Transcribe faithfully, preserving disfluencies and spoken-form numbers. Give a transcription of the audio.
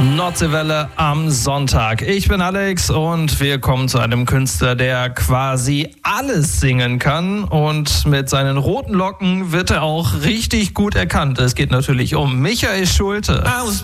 Nordseewelle am Sonntag. Ich bin Alex und wir kommen zu einem Künstler, der quasi alles singen kann, und mit seinen roten Locken wird er auch richtig gut erkannt. Es geht natürlich um Michael Schulte.